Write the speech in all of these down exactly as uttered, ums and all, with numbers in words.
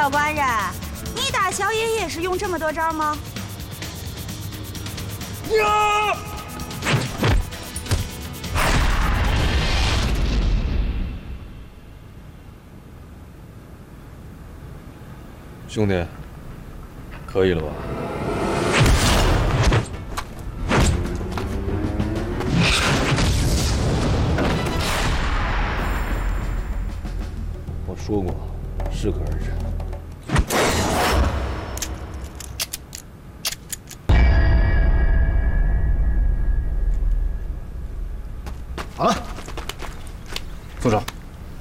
小官人，你打小野也是用这么多招吗？ 呀！兄弟，可以了吧？我说过，适可而止。 好了，住手！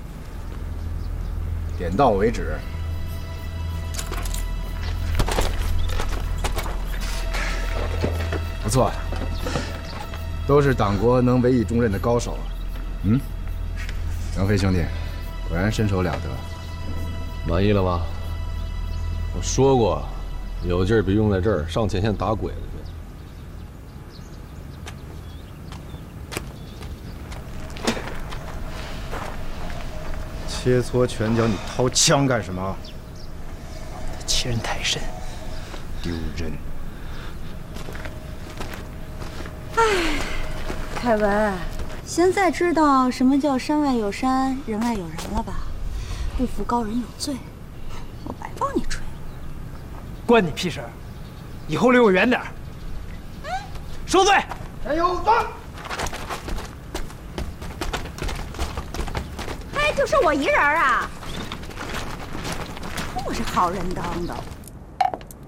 点到为止。不错，都是党国能委以重任的高手。嗯，杨飞兄弟，果然身手了得。 满意了吧？我说过，有劲儿别用在这儿，上前线打鬼子去。 切磋拳脚，你掏枪干什么？ 欺人太甚， 丢人！ 唉，凯文，现在知道什么叫山外有山，人外有人了吧？不服高人有罪，我白帮你吹。 关你屁事！以后离我远点儿。收队！ 加油，走！ 就剩我一人啊！我是好人当的。